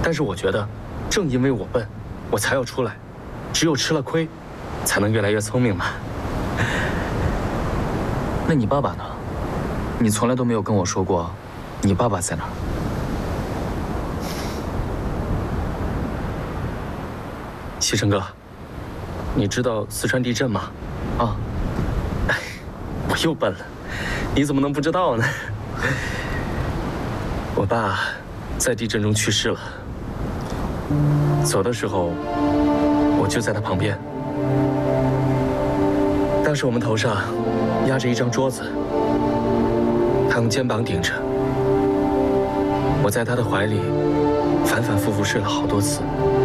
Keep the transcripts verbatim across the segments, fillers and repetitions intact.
但是我觉得，正因为我笨，我才要出来。只有吃了亏，才能越来越聪明嘛。 那你爸爸呢？你从来都没有跟我说过，你爸爸在哪儿？ 西城哥，你知道四川地震吗？ 啊， 哎，我又笨了，你怎么能不知道呢？我爸在地震中去世了，走的时候我就在他旁边。当时我们头上压着一张桌子，他用肩膀顶着，我在他的怀里反反复复睡了好多次。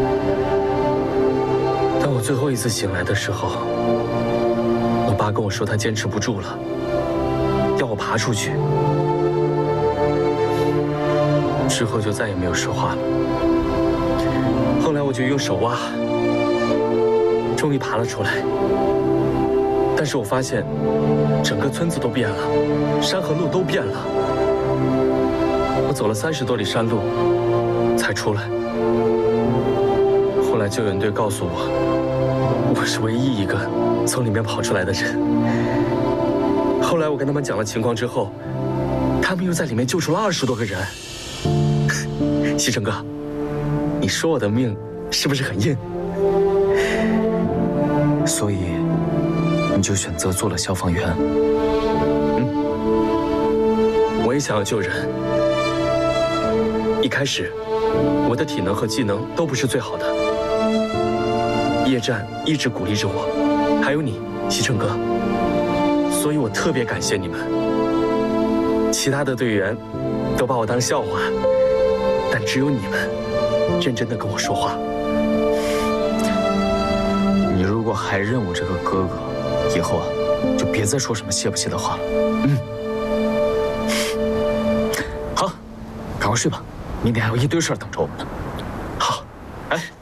当我最后一次醒来的时候，我爸跟我说他坚持不住了，要我爬出去。之后就再也没有说话了。后来我就用手挖，终于爬了出来。但是我发现，整个村子都变了，山和路都变了。我走了三十多里山路，才出来。后来救援队告诉我，我是唯一一个从里面跑出来的人。后来我跟他们讲了情况之后，他们又在里面救出了二十多个人。西城哥，你说我的命是不是很硬？ 所以你就选择做了消防员。 嗯，我也想要救人。一开始，我的体能和技能都不是最好的。叶战一直鼓励着我，还有你，西城哥，所以我特别感谢你们。其他的队员都把我当笑话，但只有你们认真的跟我说话。 你如果还认我这个哥哥，以后啊，就别再说什么谢不谢的话了。嗯，好，赶快睡吧，明天还有一堆事儿等着我们呢。 好，哎。